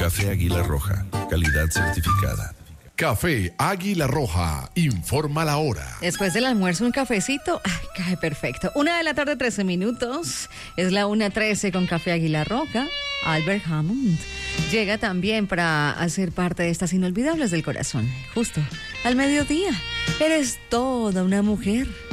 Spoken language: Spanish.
Café Águila Roja, calidad certificada. Café Águila Roja, informa la hora. Después del almuerzo, un cafecito, cae perfecto. 1:13 p.m, es la 1:13 con Café Águila Roja. Albert Hammond llega también para hacer parte de estas inolvidables del corazón, justo al mediodía. Eres toda una mujer.